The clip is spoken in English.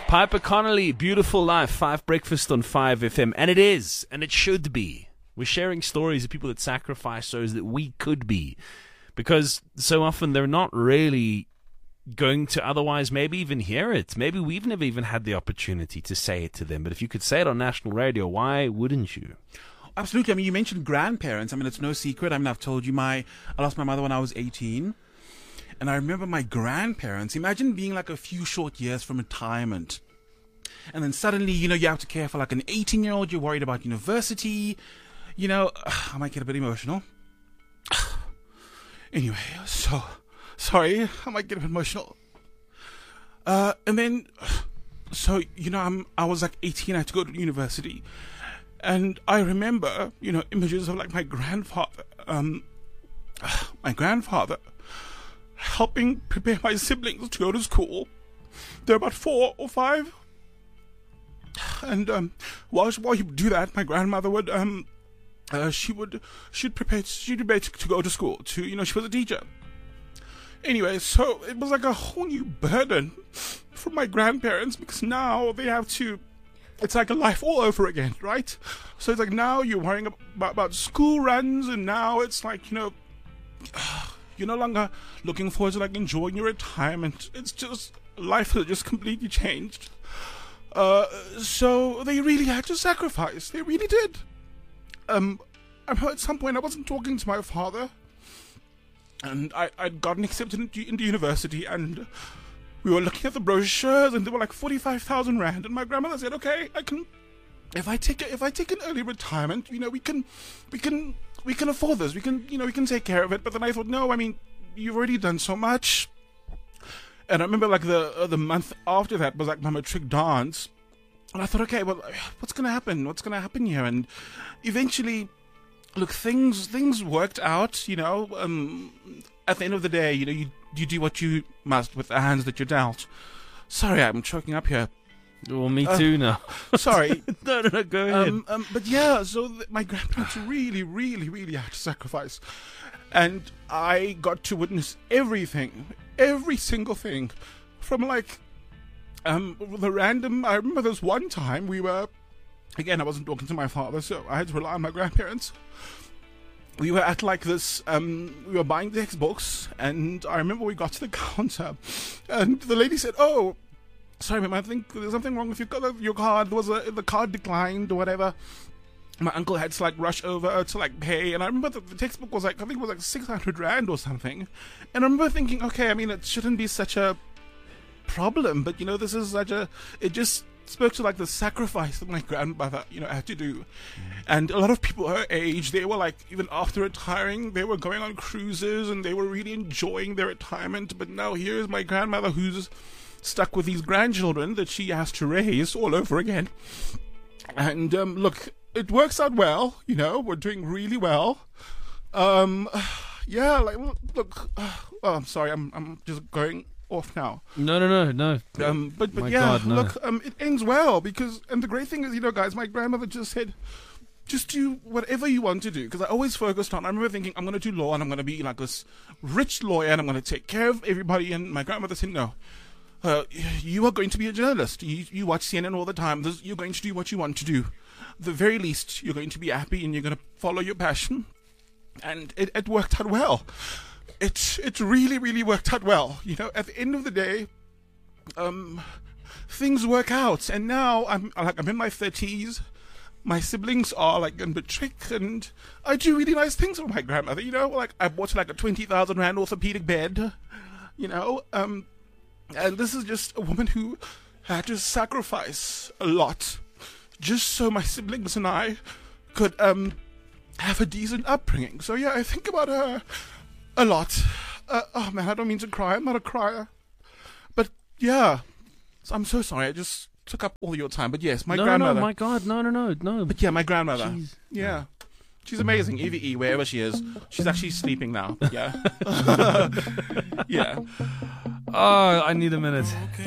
Piper Connolly, Beautiful Life, 5 Breakfast on 5 FM. And it is, and it should be. We're sharing stories of people that sacrifice so that we could be. Because so often they're not really going to otherwise maybe even hear it. Maybe we've never even had the opportunity to say it to them. But if you could say it on national radio, why wouldn't you? Absolutely. I mean, you mentioned grandparents. I mean, it's no secret. I mean, I've told you I lost my mother when I was 18. And I remember my grandparents. Imagine being like a few short years from retirement. And then suddenly, you have to care for like an 18-year-old. You're worried about university. I might get a bit emotional. Anyway, so, sorry. I might get a bit emotional. And then, so, I was like 18. I had to go to university. And I remember, images of like my grandfather. Helping prepare my siblings to go to school. They're about 4 or 5. And while you do that, my grandmother would she'd prepare to go to school. She was a teacher. Anyway, so it was like a whole new burden for my grandparents, because now they have to. It's like a life all over again, right? So it's like now you're worrying about school runs, and now it's like you're no longer looking forward to like enjoying your retirement. It's just life has just completely changed. So they really had to sacrifice. They really did. At some point I wasn't talking to my father, and I'd gotten accepted into university, and we were looking at the brochures, and they were like 45,000 rand. And my grandmother said, "Okay, I can. If I take an early retirement, we can afford this. We can take care of it." But then I thought, no, I mean, you've already done so much. And I remember like the month after that was like my matric dance, and I thought, okay, well, what's gonna happen? What's gonna happen here? And eventually, look, things worked out. At the end of the day, you do what you must with the hands that you're dealt. Sorry, I'm choking up here. Well, me too now. Sorry. No, go ahead. But yeah, so my grandparents really, really, really had to sacrifice. And I got to witness everything, every single thing. From like, the random, I remember there was one time again, I wasn't talking to my father, so I had to rely on my grandparents. We were at like this, we were buying textbooks, and I remember we got to the counter, and the lady said, "Oh, sorry, ma'am, I think there's something wrong with your card. The card declined or whatever." My uncle had to like rush over to like pay, and I remember the textbook was like, I think it was like 600 rand or something. And I remember thinking, okay, I mean, it shouldn't be such a problem, but this is it just spoke to like the sacrifice that my grandmother, had to do. And a lot of people her age, they were like, even after retiring, they were going on cruises and they were really enjoying their retirement. But now here's my grandmother who's stuck with these grandchildren that she has to raise all over again. And look, it works out well, we're doing really well. Yeah, like, look, oh, I'm sorry, I'm just going off now. No. But my yeah, God, no. Look, it ends well, because, and the great thing is, guys, my grandmother just said, just do whatever you want to do, because I always focused on, I remember thinking, I'm going to do law, and I'm going to be like this rich lawyer, and I'm going to take care of everybody, and my grandmother said, no. You are going to be a journalist. You watch CNN all the time. You're going to do what you want to do. The very least, you're going to be happy, and you're going to follow your passion. And it worked out well. It really, really worked out well. At the end of the day, things work out. And now I'm in my 30s. My siblings are like in matric, and I do really nice things for my grandmother. Like I bought like a 20,000 rand orthopedic bed. And this is just a woman who had to sacrifice a lot just so my siblings and I could have a decent upbringing. So yeah, I think about her a lot. Oh man, I don't mean to cry. I'm not a crier. But yeah, I'm so sorry. I just took up all your time. But yes, my grandmother. No, my God, no. But yeah, my grandmother. Jeez. Yeah. She's amazing, Evie, wherever she is. She's actually sleeping now. Yeah. Yeah. Oh, I need a minute.